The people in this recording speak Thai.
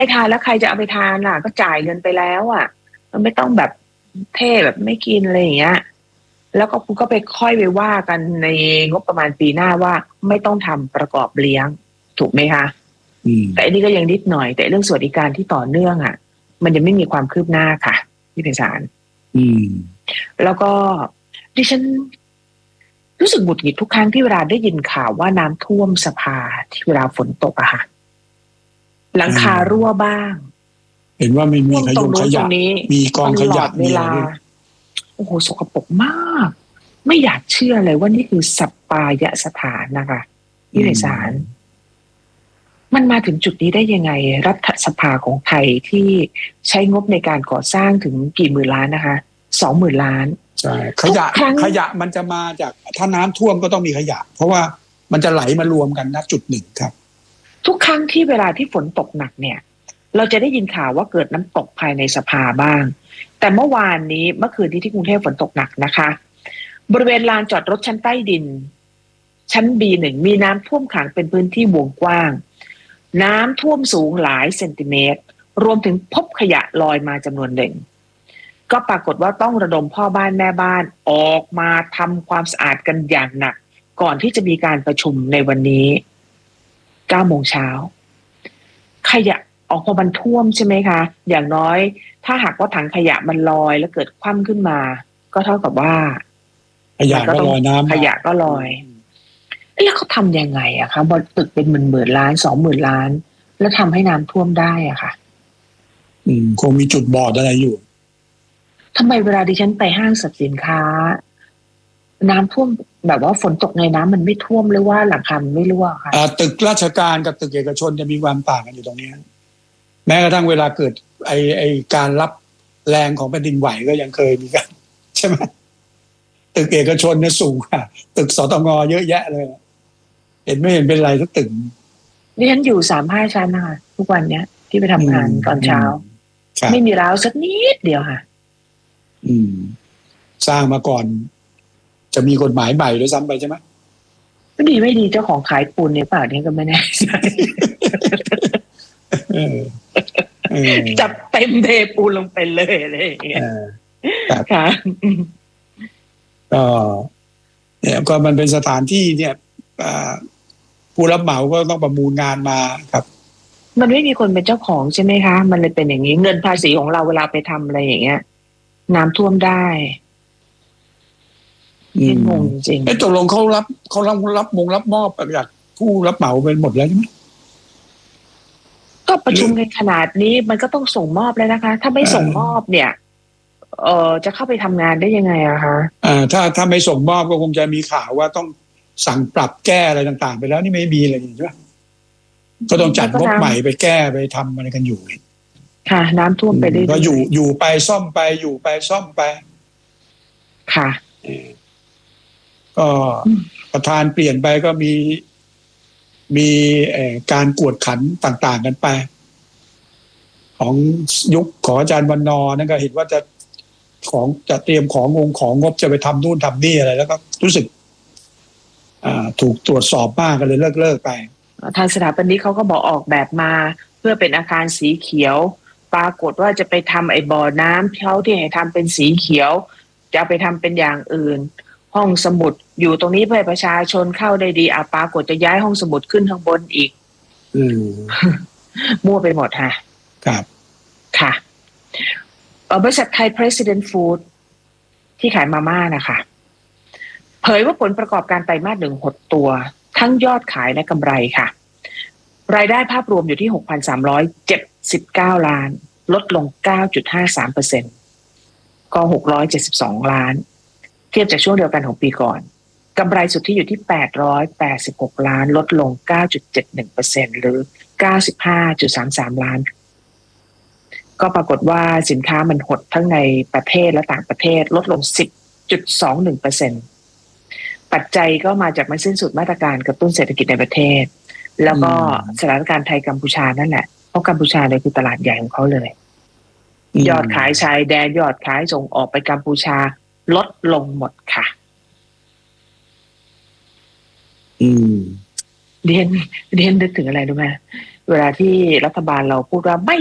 ทานแล้วใครจะเอาไปทานล่ะก็จ่ายเงินไปแล้วอ่ะมันไม่ต้องแบบเท่แบบไม่กินอะไรอย่างเงี้ยแล้วก็คุณก็ไปค่อยไปว่ากันในงบประมาณปีหน้าว่าไม่ต้องทำประกอบเลี้ยงถูกไหมคะแต่อันนี้ก็ยังนิดหน่อยแต่เรื่องสวัสดิการที่ต่อเนื่องอ่ะมันยังไม่มีความคืบหน้าค่ะที่เป็นสารแล้วก็ดิฉันรู้สึกหงุดหงิดทุกครั้งที่เวลาได้ยินข่าวว่าน้ำท่วมสภาที่เวลาฝนตกอะค่ะหลังคารั่วบ้างเห็นว่าไม่มีขยะมีกองขยะเวลาโอ้โหสกปรกมากไม่อยากเชื่อเลยว่านี่คือสัปปายสถานนะคะที่ในศาลมันมาถึงจุดนี้ได้ยังไงรัฐสภาของไทยที่ใช้งบในการก่อสร้างถึงกี่หมื่นล้านนะคะ20,000 ล้านใช่ขยะมันจะมาจากถ้าน้ำท่วมก็ต้องมีขยะเพราะว่ามันจะไหลมารวมกันณจุดหนึ่งครับทุกครั้งที่เวลาที่ฝนตกหนักเนี่ยเราจะได้ยินข่าวว่าเกิดน้ำตกภายในสภาบ้างแต่เมื่อคืนนี้ที่กรุงเทพฝนตกหนักนะคะบริเวณลานจอดรถชั้นใต้ดินชั้น B1 มีน้ำท่วมขังเป็นพื้นที่วงกว้างน้ำท่วมสูงหลายเซนติเมตรรวมถึงพบขยะลอยมาจำนวนหนึ่งก็ปรากฏว่าต้องระดมพ่อบ้านแม่บ้านออกมาทำความสะอาดกันอย่างหนักก่อนที่จะมีการประชุมในวันนี้9 โมงเช้าขยะออกมาบรรท่วมใช่ไหมคะอย่างน้อยถ้าหากว่าถังขยะมันลอยแล้วเกิดคว่ำขึ้นมาก็เท่ากับว่าขยะก็ลอยน้ำขยะก็ลอยแล้วเขาทำยังไงอะคะบนตึกเป็นหมื่นล้าน20,000 ล้านแล้วทำให้น้ำท่วมได้อะค่ะคงมีจุดบอดอะไรอยู่ทำไมเวลาดิฉันไปห้างสรรพสินค้าน้ำท่วมแบบว่าฝนตกในน้ำมันไม่ท่วมหรือว่าหลังคาไม่รั่วค่ะตึกราชการกับตึกเอกชนจะมีความต่างกันอยู่ตรงนี้แม้กระทั่งเวลาเกิดไอการรับแรงของแผ่นดินไหวก็ยังเคยมีกันใช่ไหมตึกเอกชนเนี่ยสูงค่ะตึกสตงเยอะแยะเลยเห็นไม่เห็นเป็นไรสักตึกดิฉันอยู่3-5 ชั้นนะคะทุกวันเนี้ยที่ไปทำงานตอนเช้าไม่มีราวสักนิดเดียวค่ะสร้างมาก่อนจะมีกฎหมายใหม่ด้วยซ้ำไปใช่ไหมไม่ดีเจ้าของขายปูนเนี่ยเปล่าเนี่ยก็ไม่แน่ใจจับเต็มเทปูนลงไปเลยอะไรอย่างเงี้ยค่ะเนี่ยก็มันเป็นสถานที่เนี่ยผู้รับเหมาก็ต้องประมูลงานมาครับมันไม่มีคนเป็นเจ้าของใช่ไหมคะมันเลยเป็นอย่างนี้เงินภาษีของเราเวลาไปทำอะไรอย่างเงี้ยน้ำท่วมได้งงจริงตกลงเขารับมอบจากผู้รับเหมาเป็นหมดแล้วใช่ไหมก็ประชุมกันขนาดนี้มันก็ต้องส่งมอบแล้วนะคะถ้าไม่ส่งมอบเนี่ยจะเข้าไปทำงานได้ยังไงอะคะถ้าไม่ส่งมอบก็คงจะมีข่าวว่าต้องสั่งปรับแก้อะไรต่างๆไปแล้วนี่ไม่มีอะไรอย่างนี้ใช่ไหมก็ต้องจัดงบใหม่ไปแก้ไปทำอะไรกันอยู่ค่ะน้ำท่วมไปได้ก็อยู่ไปซ่อมไปอยู่ไปซ่อมไปค่ะก็ประธานเปลี่ยนไปก็มีการกวดขันต่างๆกันไปของยุคของอาจารย์วรรณนั่นก็เห็นว่าจะเตรียมของงบจะไปทำนู่นทำนี่อะไรแล้วก็รู้สึกถูกตรวจสอบมากกันเลยเลิกไปทางสถาปนิกเขาก็บอกออกแบบมาเพื่อเป็นอาคารสีเขียวปรากฏว่าจะไปทำไอ้บ่อน้ำเขาที่ให้ทำเป็นสีเขียวจะไปทำเป็นอย่างอื่นห้องสมุดอยู่ตรงนี้เพื่อประชาชนเข้าได้ดีปรากฏจะย้ายห้องสมุดขึ้นข้างบนอีกมั่วไปหมดค่ะครับค่ะบริษัทไทย President Food ที่ขายมาม่านะคะเผยว่าผลประกอบการไตรมาส 1หดตัวทั้งยอดขายและกำไรค่ะรายได้ภาพรวมอยู่ที่ 6,379 ล้านลดลง 9.53% ก็672 ล้านเทียบจากช่วงเดียวกันของปีก่อนกำไรสุทธิอยู่ที่886 ล้านลดลง 9.71% หรือ 95.33 ล้านก็ปรากฏว่าสินค้ามันหดทั้งในประเทศและต่างประเทศลดลง 10.21%ปัจจัยก็มาจากมันสิ้นสุดมาตรการกระตุ้นเศรษฐกิจในประเทศแล้วก็สถานการณ์ไทยกัมพูชานั่นแหละเพราะกัมพูชาเนี่ยคือตลาดใหญ่ของเขาเลยยอดขายชายแดนยอดขายส่งออกไปกัมพูชาลดลงหมดค่ะเรียนนึกถึงอะไรรู้ไหมเวลาที่รัฐบาลเราพูดว่าไม่